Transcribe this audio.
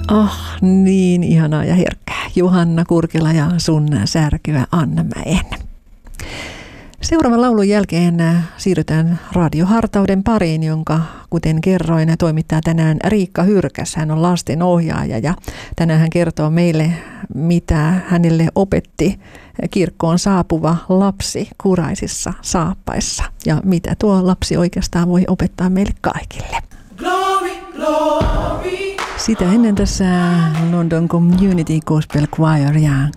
Niin ihanaa ja herkkää. Johanna Kurkila ja sun särkyä Annamäen. Seuraavan laulun jälkeen siirrytään radiohartauden pariin, jonka, kuten kerroin, toimittaa tänään Riikka Hyrkäs. Hän on lastenohjaaja ja tänään hän kertoo meille, mitä hänelle opetti kirkkoon saapuva lapsi kuraisissa saappaissa ja mitä tuo lapsi oikeastaan voi opettaa meille kaikille. Glory, glory. Sitä ennen tässä London Community Gospel Choir ja